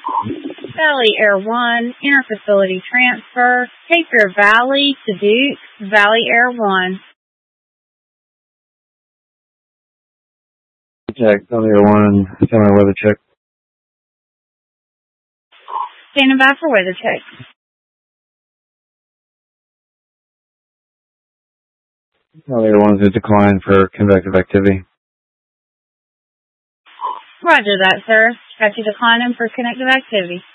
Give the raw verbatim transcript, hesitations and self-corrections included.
Valley Air one, interfacility transfer. Take your Valley to Duke, Valley Air one. Check, Valley Air one, semi weather check. Standing by for weather check. Valley Air one's a decline for convective activity. Roger that, sir. Got you declining for connective activity.